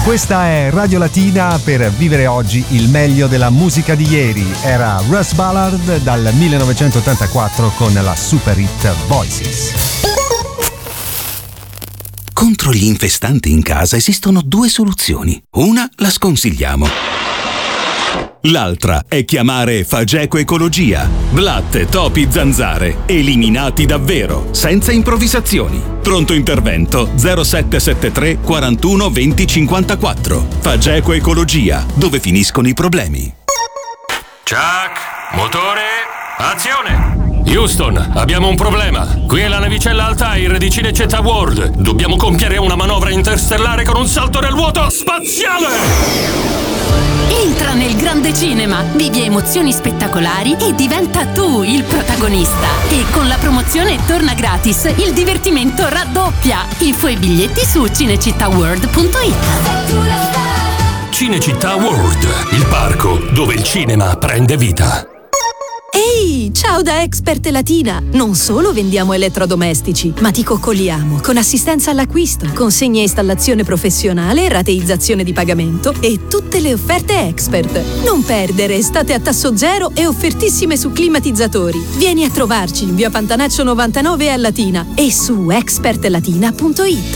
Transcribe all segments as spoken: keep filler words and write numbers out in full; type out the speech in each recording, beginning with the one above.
Questa è Radio Latina per vivere oggi il meglio della musica di ieri. Era Russ Ballard dal millenovecentottantaquattro con la super hit Voices. Contro gli infestanti in casa esistono due soluzioni. Una la sconsigliamo. L'altra è chiamare Fageco Ecologia. Blatte, topi, zanzare. Eliminati davvero, senza improvvisazioni. Pronto intervento zero sette sette tre quarantuno venti cinquantaquattro. Fageco Ecologia, dove finiscono i problemi. Chuck, motore, azione! Houston, abbiamo un problema. Qui è la navicella Altair di Cinecittà World. Dobbiamo compiere una manovra interstellare con un salto nel vuoto spaziale! Entra nel grande cinema, vivi emozioni spettacolari e diventa tu il protagonista. E con la promozione torna gratis, il divertimento raddoppia. Info e biglietti su cinecittàworld punto it. Cinecittà World, il parco dove il cinema prende vita. Ehi, ciao da Expert Latina! Non solo vendiamo elettrodomestici, ma ti coccoliamo con assistenza all'acquisto, consegna e installazione professionale, rateizzazione di pagamento e tutte le offerte Expert. Non perdere estate a tasso zero e offertissime su climatizzatori. Vieni a trovarci in via Pantanaccio novantanove a Latina e su expert latina punto it.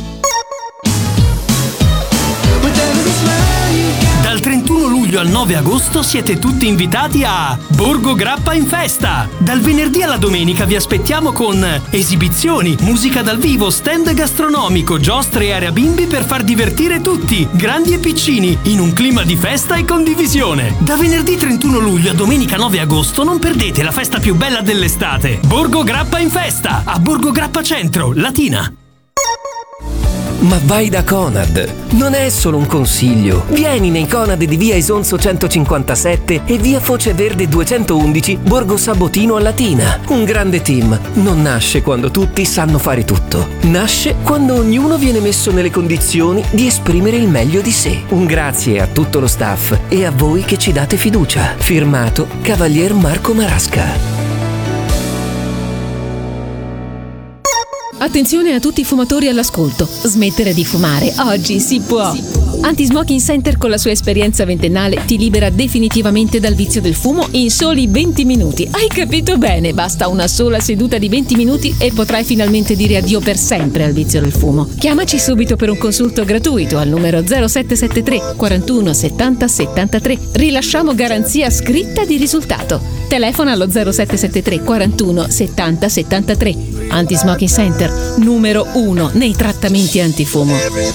Dal trentuno luglio al nove agosto siete tutti invitati a Borgo Grappa in Festa. Dal venerdì alla domenica vi aspettiamo con esibizioni, musica dal vivo, stand gastronomico, giostre e area bimbi per far divertire tutti, grandi e piccini, in un clima di festa e condivisione. Da venerdì trentuno luglio a domenica nove agosto non perdete la festa più bella dell'estate. Borgo Grappa in Festa, a Borgo Grappa Centro, Latina. Ma vai da Conad! Non è solo un consiglio. Vieni nei Conad di via Isonzo centocinquantasette e via Foce Verde duecentoundici, Borgo Sabotino a Latina. Un grande team non nasce quando tutti sanno fare tutto. Nasce quando ognuno viene messo nelle condizioni di esprimere il meglio di sé. Un grazie a tutto lo staff e a voi che ci date fiducia. Firmato Cavalier Marco Marasca. Attenzione a tutti i fumatori all'ascolto. Smettere di fumare oggi si può. Anti-Smoking Center con la sua esperienza ventennale ti libera definitivamente dal vizio del fumo in soli venti minuti. Hai capito bene? Basta una sola seduta di venti minuti e potrai finalmente dire addio per sempre al vizio del fumo. Chiamaci subito per un consulto gratuito al numero zero sette sette tre quarantuno settanta settantatré. Rilasciamo garanzia scritta di risultato. Telefona allo zero sette sette tre quarantuno settanta settantatré. Anti-Smoking Center, numero uno nei trattamenti antifumo.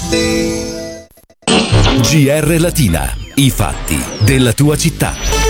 G R Latina, i fatti della tua città.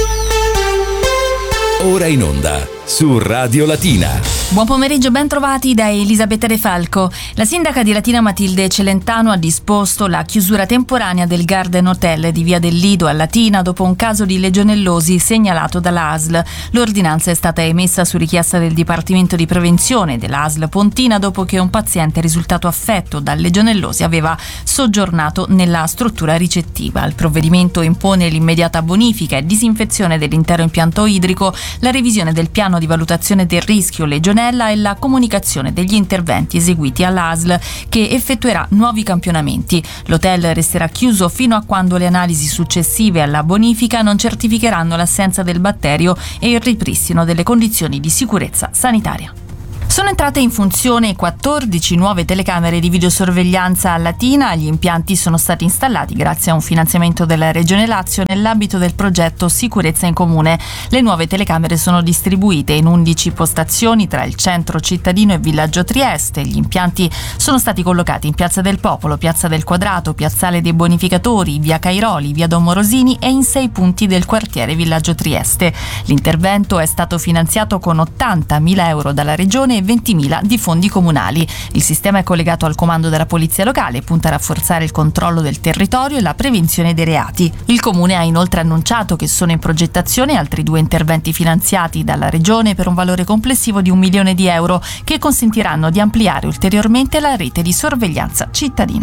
Ora in onda su Radio Latina. Buon pomeriggio, ben trovati da Elisabetta De Falco. La sindaca di Latina Matilde Celentano ha disposto la chiusura temporanea del Garden Hotel di Via del Lido a Latina dopo un caso di legionellosi segnalato dall'A S L. L'ordinanza è stata emessa su richiesta del Dipartimento di Prevenzione dell'A S L Pontina dopo che un paziente risultato affetto da legionellosi aveva soggiornato nella struttura ricettiva. Il provvedimento impone l'immediata bonifica e disinfezione dell'intero impianto idrico, la revisione del piano di valutazione del rischio legionella e la comunicazione degli interventi eseguiti all'A S L che effettuerà nuovi campionamenti. L'hotel resterà chiuso fino a quando le analisi successive alla bonifica non certificheranno l'assenza del batterio e il ripristino delle condizioni di sicurezza sanitaria. Sono entrate in funzione quattordici nuove telecamere di videosorveglianza a Latina. Gli impianti sono stati installati grazie a un finanziamento della Regione Lazio nell'ambito del progetto Sicurezza in Comune. Le nuove telecamere sono distribuite in undici postazioni tra il centro cittadino e Villaggio Trieste. Gli impianti sono stati collocati in Piazza del Popolo, Piazza del Quadrato, Piazzale dei Bonificatori, Via Cairoli, Via Don Morosini e in sei punti del quartiere Villaggio Trieste. L'intervento è stato finanziato con ottantamila euro dalla Regione e ventimila di fondi comunali. Il sistema è collegato al comando della polizia locale e punta a rafforzare il controllo del territorio e la prevenzione dei reati. Il comune ha inoltre annunciato che sono in progettazione altri due interventi finanziati dalla regione per un valore complessivo di un milione di euro che consentiranno di ampliare ulteriormente la rete di sorveglianza cittadina.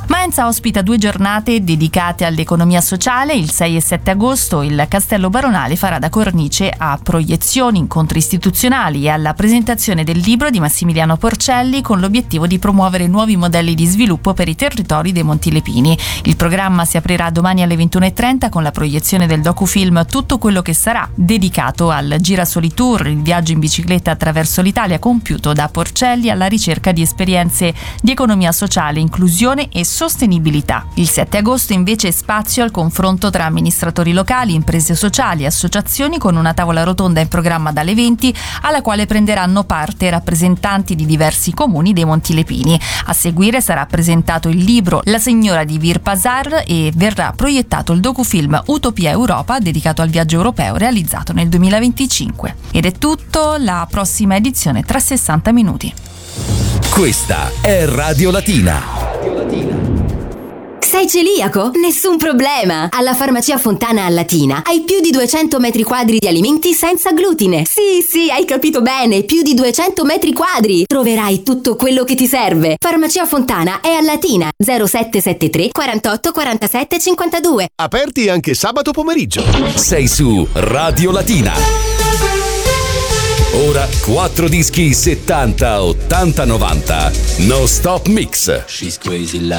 Maenza ospita due giornate dedicate all'economia sociale. Il sei e sette agosto il Castello Baronale farà da cornice a proiezioni, incontri istituzionali e alla presentazione del libro di Massimiliano Porcelli con l'obiettivo di promuovere nuovi modelli di sviluppo per i territori dei Monti Lepini. Il programma si aprirà domani alle ventuno e trenta con la proiezione del docufilm Tutto quello che sarà, dedicato al Girasoli Tour, il viaggio in bicicletta attraverso l'Italia compiuto da Porcelli alla ricerca di esperienze di economia sociale, inclusione e sostenibilità. Il sette agosto invece spazio al confronto tra amministratori locali, imprese sociali e associazioni con una tavola rotonda in programma dalle venti alla quale prenderanno parte rappresentanti di diversi comuni dei Monti Lepini. A seguire sarà presentato il libro La signora di Virpazar e verrà proiettato il docufilm Utopia Europa dedicato al viaggio europeo realizzato nel duemilaventicinque. Ed è tutto, la prossima edizione tra sessanta minuti. Questa è Radio Latina. Sei celiaco? Nessun problema! Alla Farmacia Fontana a Latina hai più di duecento metri quadri di alimenti senza glutine. Sì, sì, hai capito bene, più di duecento metri quadri. Troverai tutto quello che ti serve. Farmacia Fontana è a Latina, zero sette sette tre quarantotto quarantasette cinquantadue. Aperti anche sabato pomeriggio. Sei su Radio Latina. Ora quattro dischi settanta, ottanta, novanta. No Stop Mix. She's crazy